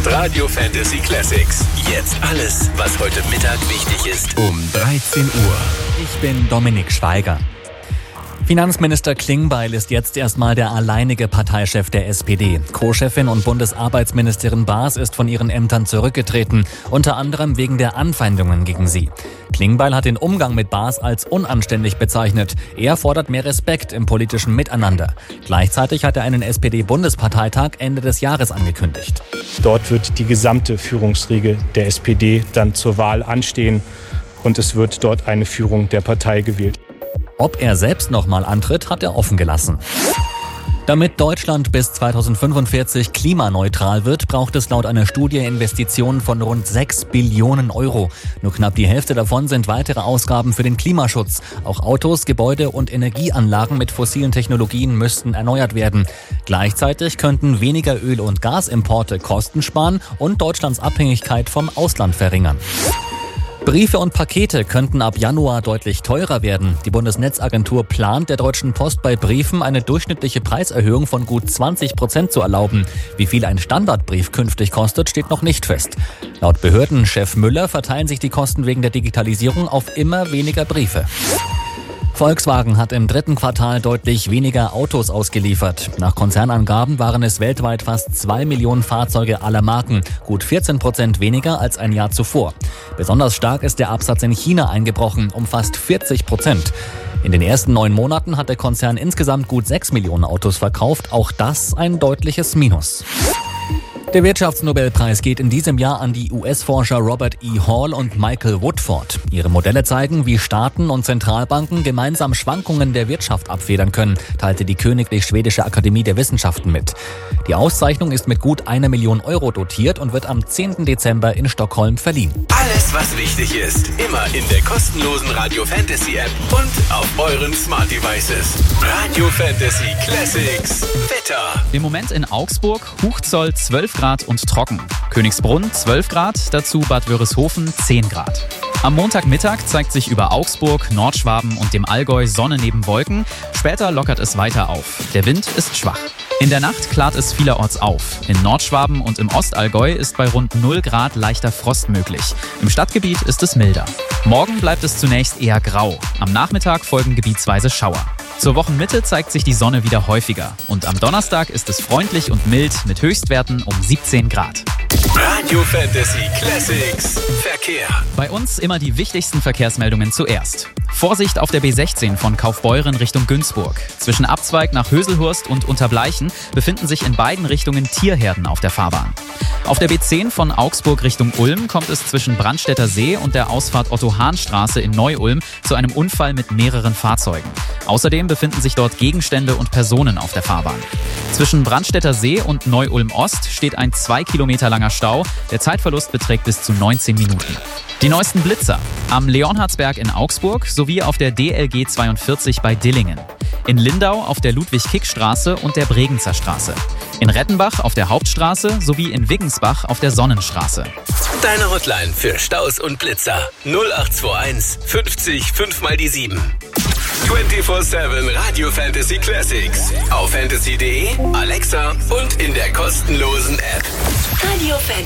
Radio Fantasy Classics. Jetzt alles, was heute Mittag wichtig ist. Um 13 Uhr. Ich bin Dominik Schweiger. Finanzminister Klingbeil ist jetzt erstmal der alleinige Parteichef der SPD. Co-Chefin und Bundesarbeitsministerin Baas ist von ihren Ämtern zurückgetreten, unter anderem wegen der Anfeindungen gegen sie. Klingbeil hat den Umgang mit Baas als unanständig bezeichnet. Er fordert mehr Respekt im politischen Miteinander. Gleichzeitig hat er einen SPD-Bundesparteitag Ende des Jahres angekündigt. Dort wird die gesamte Führungsriege der SPD dann zur Wahl anstehen und es wird dort eine Führung der Partei gewählt. Ob er selbst nochmal antritt, hat er offen gelassen. Damit Deutschland bis 2045 klimaneutral wird, braucht es laut einer Studie Investitionen von rund 6 Billionen Euro. Nur knapp die Hälfte davon sind weitere Ausgaben für den Klimaschutz. Auch Autos, Gebäude und Energieanlagen mit fossilen Technologien müssten erneuert werden. Gleichzeitig könnten weniger Öl- und Gasimporte Kosten sparen und Deutschlands Abhängigkeit vom Ausland verringern. Briefe und Pakete könnten ab Januar deutlich teurer werden. Die Bundesnetzagentur plant, der Deutschen Post bei Briefen eine durchschnittliche Preiserhöhung von gut 20% zu erlauben. Wie viel ein Standardbrief künftig kostet, steht noch nicht fest. Laut Behördenchef Müller verteilen sich die Kosten wegen der Digitalisierung auf immer weniger Briefe. Volkswagen hat im dritten Quartal deutlich weniger Autos ausgeliefert. Nach Konzernangaben waren es weltweit fast 2 Millionen Fahrzeuge aller Marken, gut 14% weniger als ein Jahr zuvor. Besonders stark ist der Absatz in China eingebrochen, um fast 40%. In den ersten 9 Monaten hat der Konzern insgesamt gut 6 Millionen Autos verkauft, auch das ein deutliches Minus. Der Wirtschaftsnobelpreis geht in diesem Jahr an die US-Forscher Robert E. Hall und Michael Woodford. Ihre Modelle zeigen, wie Staaten und Zentralbanken gemeinsam Schwankungen der Wirtschaft abfedern können, teilte die Königlich Schwedische Akademie der Wissenschaften mit. Die Auszeichnung ist mit gut 1 Million Euro dotiert und wird am 10. Dezember in Stockholm verliehen. Alles, was wichtig ist, immer in der kostenlosen Radio Fantasy App und auf euren Smart Devices. Radio Fantasy Classics. Wetter. Im Moment in Augsburg, Hochzoll 12 Grad und trocken. Königsbrunn 12 Grad, dazu Bad Wörishofen 10 Grad. Am Montagmittag zeigt sich über Augsburg, Nordschwaben und dem Allgäu Sonne neben Wolken. Später lockert es weiter auf. Der Wind ist schwach. In der Nacht klart es vielerorts auf. In Nordschwaben und im Ostallgäu ist bei rund 0 Grad leichter Frost möglich. Im Stadtgebiet ist es milder. Morgen bleibt es zunächst eher grau. Am Nachmittag folgen gebietsweise Schauer. Zur Wochenmitte zeigt sich die Sonne wieder häufiger. Und am Donnerstag ist es freundlich und mild mit Höchstwerten um 17 Grad. Radio Fantasy Classics. Verkehr. Bei uns immer die wichtigsten Verkehrsmeldungen zuerst. Vorsicht auf der B16 von Kaufbeuren Richtung Günzburg. Zwischen Abzweig nach Höselhurst und Unterbleichen befinden sich in beiden Richtungen Tierherden auf der Fahrbahn. Auf der B10 von Augsburg Richtung Ulm kommt es zwischen Brandstätter See und der Ausfahrt Otto-Hahn-Straße in Neu-Ulm zu einem Unfall mit mehreren Fahrzeugen. Außerdem befinden sich dort Gegenstände und Personen auf der Fahrbahn. Zwischen Brandstätter See und Neu-Ulm Ost steht ein 2 Kilometer langer Stau. Der Zeitverlust beträgt bis zu 19 Minuten. Die neuesten Blitzer am Leonhardsberg in Augsburg sowie auf der DLG 42 bei Dillingen. In Lindau auf der Ludwig-Kick-Straße und der Bregenzer Straße. In Rettenbach auf der Hauptstraße sowie in Wiggensbach auf der Sonnenstraße. Deine Hotline für Staus und Blitzer 0821 50 5 mal die 7. 24/7 Radio Fantasy Classics. Auf fantasy.de, Alexa und in der kostenlosen App. Radio Fantasy.